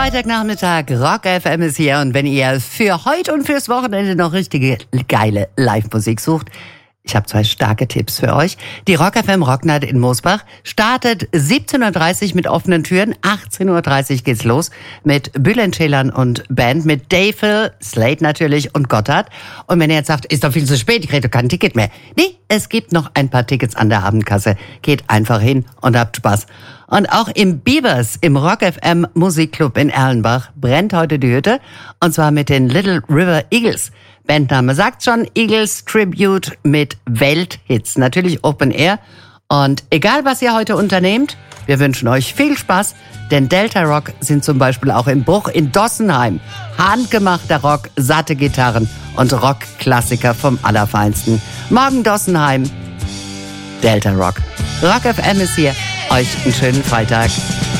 Freitagnachmittag, Rock FM ist hier und wenn ihr für heute und fürs Wochenende noch richtige geile Live-Musik sucht, ich habe 2 starke Tipps für euch. Die Rock FM Rock Night in Mosbach startet 17:30 Uhr mit offenen Türen. 18:30 Uhr geht's los mit Bülent Ceylan und Band, mit Dave, Slade natürlich und Gotthard. Und wenn ihr jetzt sagt, ist doch viel zu spät, ich kriege doch kein Ticket mehr. Nee, es gibt noch ein paar Tickets an der Abendkasse. Geht einfach hin und habt Spaß. Und auch im Biebers, im Rock FM Musikclub in Erlenbach, brennt heute die Hütte. Und zwar mit den Little River Eagles. Bandname sagt schon, Eagles Tribute mit Welthits. Natürlich Open Air. Und egal, was ihr heute unternehmt, wir wünschen euch viel Spaß. Denn Delta Rock sind zum Beispiel auch im Bruch in Dossenheim. Handgemachter Rock, satte Gitarren und Rockklassiker vom Allerfeinsten. Morgen Dossenheim, Delta Rock. Rock FM ist hier. Euch einen schönen Freitag.